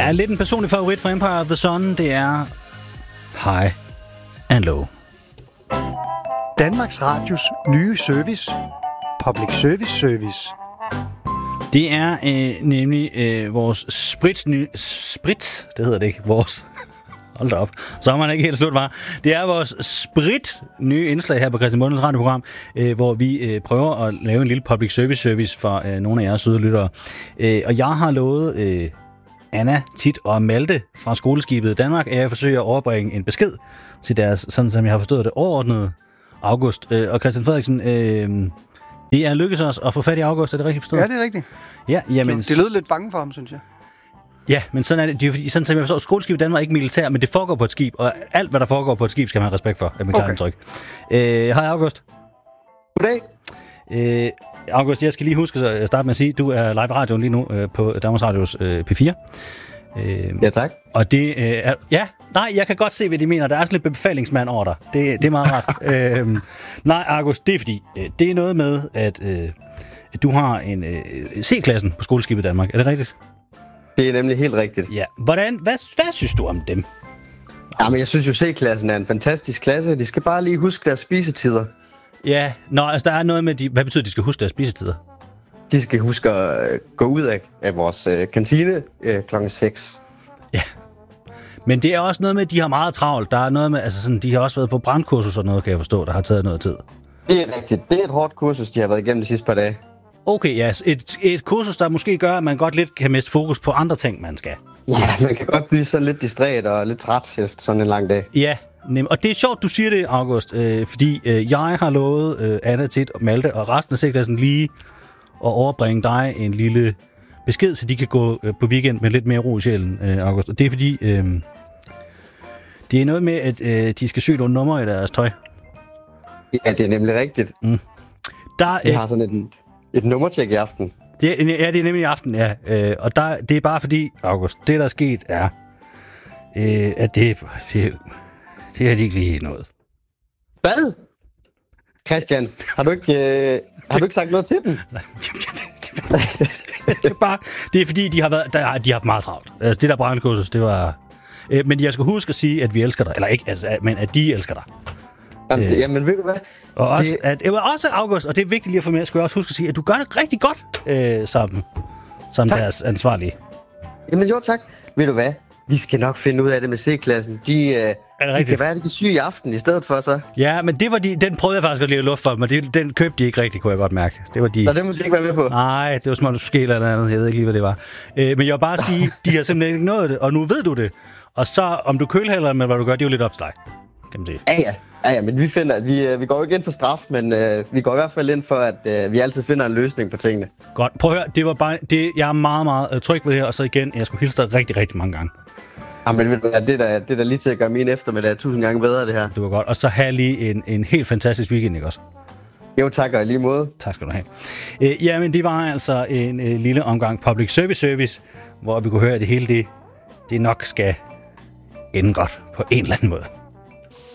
Ja, lidt en personlig favorit for Empire of the Sun, det er High and Low. Danmarks Radios nye service. Public Service. Det er nemlig vores det hedder det ikke, vores... Hold da op, så er man ikke helt slut, var. Det er vores nye indslag her på Christian Mundens radioprogram, hvor vi prøver at lave en lille public service for nogle af jeres søde lyttere. Og jeg har lovet Anna, Tit og Malte fra Skoleskibet Danmark, at jeg forsøger at overbringe en besked til deres, sådan som jeg har forstået det, overordnede August. Og Christian Frederiksen, det er lykkedes os at få fat i August, er det rigtigt forstået? Ja, det er rigtigt. Ja, jamen... Det lød lidt bange for ham, synes jeg. Ja, men sådan er det. Det er jo fordi, sådan som jeg forstår, Skoleskibet Danmark er ikke militær, men det foregår på et skib, og alt, hvad der foregår på et skib, skal man have respekt for, er mit klare indtryk. Hej, August. Goddag. August, jeg skal lige huske at starte med at sige, at du er live i radioen lige nu på Danmarks Radios P4. Ja, tak. Og det er... Ja, nej, jeg kan godt se, hvad de mener. Der er sådan lidt befalingsmand over dig. Det er meget rart. Nej, August, det er fordi, det er noget med, at du har en C-klassen på Skoleskibet Danmark. Er det rigtigt? Det er nemlig helt rigtigt. Ja. Hvad synes du om dem? Jamen, jeg synes jo, C-klassen er en fantastisk klasse. De skal bare lige huske deres spisetider. Ja, altså der er noget med, hvad betyder, at de skal huske deres spisetider? De skal huske at gå ud af vores kantine klokken 6. Ja, men det er også noget med, at de har meget travlt. Der er noget med, altså sådan, de har også været på brandkursus og noget, kan jeg forstå, der har taget noget tid. Det er rigtigt. Det er et hårdt kursus, de har været igennem de sidste par dage. Okay, ja. Et kursus, der måske gør, at man godt lidt kan miste fokus på andre ting, man skal. Ja, man kan godt blive sådan lidt distræt og lidt træt efter sådan en lang dag. Ja, og det er sjovt, du siger det, August, fordi jeg har lovet Anna, Tit og Malte og resten af C-klassen lige at overbringe dig en lille besked, så de kan gå på weekend med lidt mere ro i sjælen, August. Og det er fordi, det er noget med, at de skal sy nogle numre i deres tøj. Ja, det er nemlig rigtigt. Mm. De har sådan et nummertjek i aften. Det er nemlig i aften, ja. Og det er bare fordi, August, det der er sket er, at det har de ikke lige noget. Hvad? Christian, har du ikke sagt noget til dem? det er fordi, de har haft meget travlt. Altså, det der brandkursus, det var... men jeg skal huske at sige, at vi elsker dig. Eller ikke, altså, men at de elsker dig. Jamen, ved du hvad? Og også August, og det er vigtigt lige at få med, skal jeg også huske at sige, at du gør det rigtig godt som deres ansvarlige. Jamen jo, tak. Ved du hvad? Vi skal nok finde ud af det med C-klassen. De kan være, de kan sy i aften i stedet for så. Ja, men det var den prøvede jeg faktisk godt lige at luft for, men den købte de ikke rigtigt, kunne jeg godt mærke. Det var de... Så det må de ikke være med på? Nej, det var som om måske eller andet. Jeg ved ikke lige, hvad det var. Men jeg vil bare sige, de har simpelthen ikke nået det, og nu ved du det. Og så, om du kølhælder med, hvad du gør, det er jo lidt op til dig, kan man sige. Ja, men vi finder, at vi går jo ikke ind for straf, men vi går i hvert fald ind for, at vi altid finder en løsning på tingene. Godt. Prøv at høre, det var bare jeg er meget, meget tryg ved det her, og så igen, jeg skulle hilse dig rigtig, rigtig mange gange. Ja, men det er da lige til at gøre min eftermiddag 1000 gange bedre, det her. Det var godt. Og så have lige en helt fantastisk weekend, ikke også? Jo, tak, og i lige måde. Tak skal du have. Jamen, det var altså en lille omgang public service, hvor vi kunne høre, at det hele det nok skal ende godt på en eller anden måde.